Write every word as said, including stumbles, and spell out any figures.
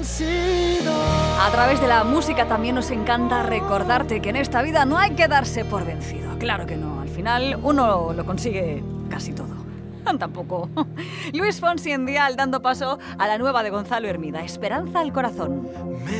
vencido. A través de la música también nos encanta recordarte que en esta vida no hay que darse por vencido. Claro que no, al final uno lo consigue casi todo. Tampoco. Luis Fonsi en Dial dando paso a la nueva de Gonzalo Hermida, Esperanza al corazón. Me